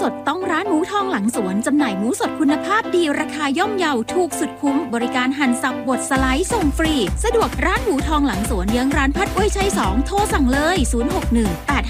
สดต้องร้านหมูทองหลังสวนจำหน่ายหมูสดคุณภาพดีราคาย่อมเยาถูกสุดคุ้มบริการหั่นสับบดสไลด์ส่งฟรีสะดวกร้านหมูทองหลังสวนเยื้องร้านพัดอ้วยชัย2โทรสั่งเลย061 8